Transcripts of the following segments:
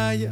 playa.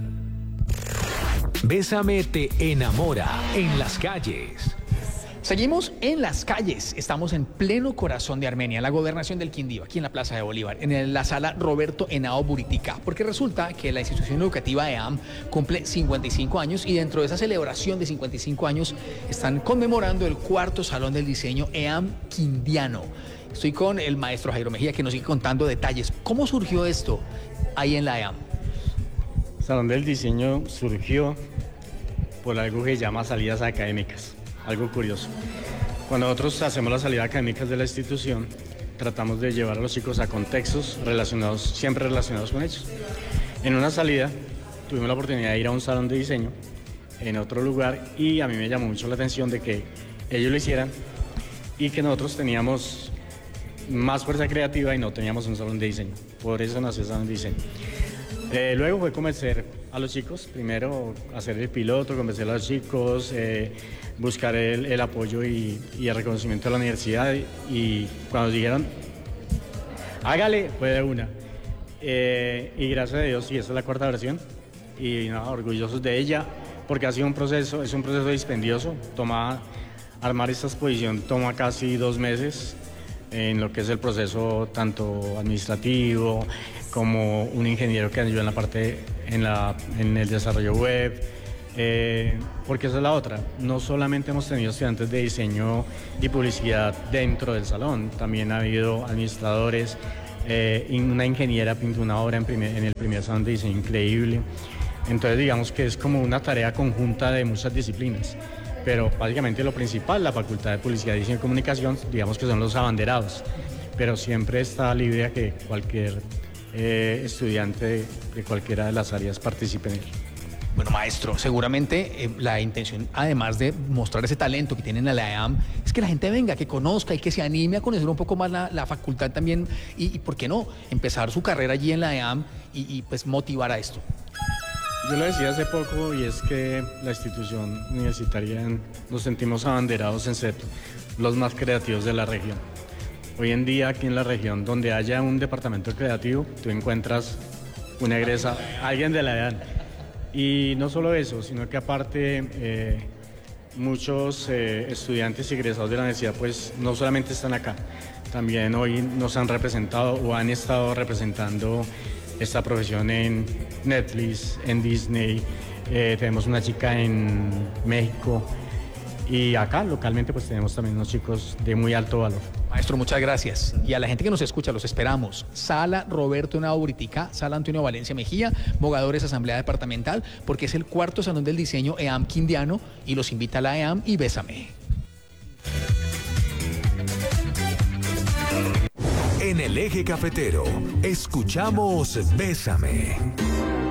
Bésame te enamora en las calles. Seguimos en las calles, estamos en pleno corazón de Armenia, la gobernación del Quindío, aquí en la Plaza de Bolívar, en la sala Roberto Henao Buritica, porque resulta que la institución educativa EAM cumple 55 años y dentro de esa celebración de 55 años están conmemorando el cuarto Salón del Diseño EAM Quindiano. Estoy con el maestro Jairo Mejía que nos sigue contando detalles. ¿Cómo surgió esto ahí en la EAM? Salón del Diseño surgió por algo que se llama salidas académicas. Algo curioso. Cuando nosotros hacemos las salidas académicas de la institución, tratamos de llevar a los chicos a contextos siempre relacionados con ellos. En una salida tuvimos la oportunidad de ir a un salón de diseño en otro lugar y a mí me llamó mucho la atención de que ellos lo hicieran y que nosotros teníamos más fuerza creativa y no teníamos un salón de diseño. Por eso nació el salón de diseño. Luego fue convencer a los chicos, primero hacer el piloto, convencer a los chicos, buscar el apoyo y el reconocimiento de la universidad y cuando dijeron, hágale, fue de una. Y gracias a Dios, sí, esta es la cuarta versión y no, orgullosos de ella porque ha sido es un proceso dispendioso, armar esta exposición toma casi 2 meses en lo que es el proceso tanto administrativo como un ingeniero que ayuda en la parte, en el desarrollo web, porque esa es la otra. No solamente hemos tenido estudiantes de diseño y publicidad dentro del salón, también ha habido administradores, una ingeniera pintó una obra en el primer salón de diseño increíble. Entonces digamos que es como una tarea conjunta de muchas disciplinas. Pero básicamente lo principal, la Facultad de Publicidad, Diseño y Comunicación, digamos que son los abanderados, pero siempre está libre a que cualquier estudiante de cualquiera de las áreas participe en él. Bueno, maestro, seguramente la intención, además de mostrar ese talento que tienen a la EAM, es que la gente venga, que conozca y que se anime a conocer un poco más la facultad también y, ¿por qué no?, empezar su carrera allí en la EAM y pues motivar a esto. Yo lo decía hace poco y es que la institución universitaria nos sentimos abanderados en ser los más creativos de la región. Hoy en día aquí en la región donde haya un departamento creativo, tú encuentras una egresa, alguien de la edad. Y no solo eso, sino que aparte muchos estudiantes egresados de la universidad pues no solamente están acá, también hoy nos han representado o han estado representando esta profesión en Netflix, en Disney, tenemos una chica en México y acá localmente pues tenemos también unos chicos de muy alto valor. Maestro, muchas gracias. Y a la gente que nos escucha, los esperamos. Sala Roberto Henao Buritica, Sala Antonio Valencia Mejía, Bogadores Asamblea Departamental, porque es el cuarto Salón del Diseño EAM Quindiano y los invita a la EAM y Bésame. En el Eje Cafetero, escuchamos Bésame.